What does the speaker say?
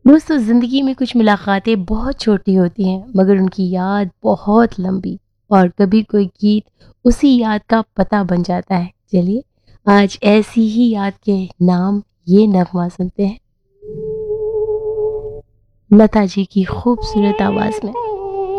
दोस्तों, ज़िंदगी में कुछ मुलाकातें बहुत छोटी होती हैं मगर उनकी याद बहुत लंबी। और कभी कोई गीत उसी याद का पता बन जाता है। चलिए, आज ऐसी ही याद के नाम ये नगमा सुनते हैं, लता जी की खूबसूरत आवाज़ में।